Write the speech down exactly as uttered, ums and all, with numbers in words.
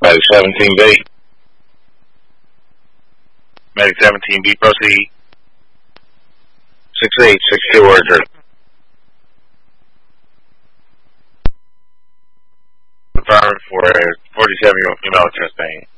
Medic seventeen B. Medic seventeen B, proceed. six eight six two, order. Confirm for forty-seven female chest pain.